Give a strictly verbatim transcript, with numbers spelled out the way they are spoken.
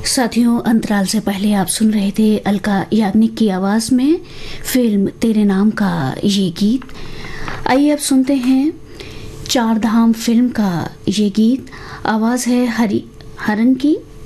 साथियों, अंतराल से पहले आप सुन रहे थे अलका याग्निक की आवाज में फिल्म तेरे नाम का ये गीत। आइए अब सुनते हैं चार धाम फिल्म का ये गीत। आवाज है हरि हरन की।